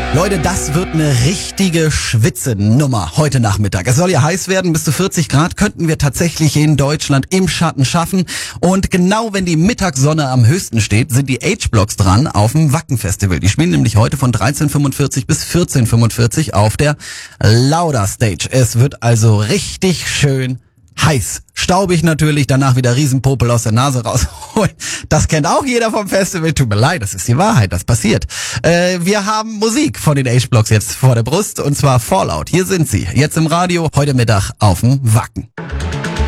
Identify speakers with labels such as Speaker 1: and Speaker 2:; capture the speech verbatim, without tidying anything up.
Speaker 1: Leute, das wird eine richtige Schwitzenummer heute Nachmittag. Es soll ja heiß werden, bis zu vierzig Grad könnten wir tatsächlich in Deutschland im Schatten schaffen. Und genau wenn die Mittagssonne am höchsten steht, sind die H-Blocks dran auf dem Wacken-Festival. Die spielen nämlich heute von dreizehn Uhr fünfundvierzig bis vierzehn Uhr fünfundvierzig auf der Lauda Stage. Es wird also richtig schön heiß. Staubig natürlich, danach wieder Riesenpopel aus der Nase rausholen. Das kennt auch jeder vom Festival. Tut mir leid, das ist die Wahrheit, das passiert. Äh, wir haben Musik von den H-Blocks jetzt vor der Brust, und zwar Fallout. Hier sind sie, jetzt im Radio, heute Mittag auf dem Wacken.